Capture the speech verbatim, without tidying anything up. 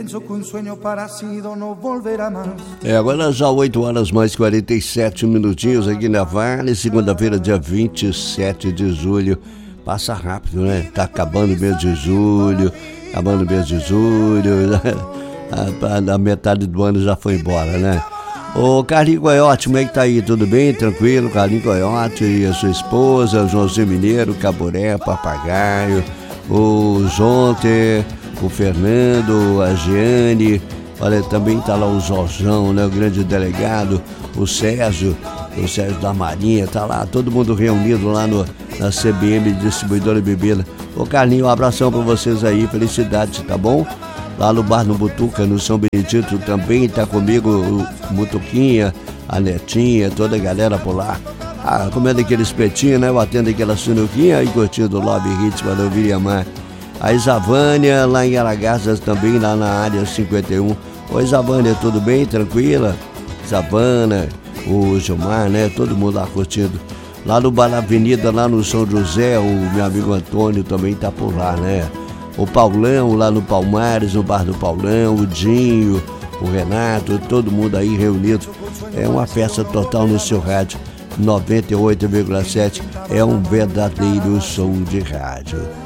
É, agora já oito horas mais quarenta e sete minutinhos aqui na Vale, segunda-feira, dia vinte e sete de julho. Passa rápido, né? Tá acabando o mês de julho, acabando o mês de julho, a, a metade do ano já foi embora, né? Ô Carlinho Coyote, como é que tá aí? Tudo bem? Tranquilo? Carlinho Coyote e a sua esposa, o Joãozinho Mineiro, Caburé, Papagaio, o Jonter, o Fernando, a Giane, olha, também tá lá o Jorjão, né? O grande delegado, o Sérgio, o Sérgio da Marinha, tá lá, todo mundo reunido lá no, na C B M Distribuidora de Bebida. Ô Carlinho, um abração pra vocês aí, felicidades, tá bom? Lá no Bar no Butuca, no São Benedito, também tá comigo o Mutuquinha, a Netinha, toda a galera por lá. Ah, comendo aquele espetinho, né? Batendo aquela sinuquinha e curtindo o Love Hits para ouvir e amar. A Isavânia, lá em Aragaças, também lá na área cinquenta e um. Oi, Isavânia, tudo bem? Tranquila? Isavana, o Gilmar, né? Todo mundo lá curtindo. Lá no Bar na Avenida, lá no São José, o meu amigo Antônio também tá por lá, né? O Paulão, lá no Palmares, no Bar do Paulão, o Dinho, o Renato, todo mundo aí reunido. É uma festa total no seu rádio. noventa e oito vírgula sete é um verdadeiro som de rádio.